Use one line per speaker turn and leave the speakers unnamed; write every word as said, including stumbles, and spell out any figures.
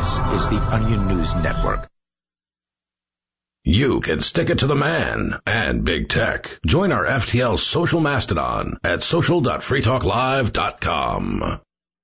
is the Onion News Network.
You can stick it to the man and big tech. Join our F T L social mastodon at social dot free talk live dot com.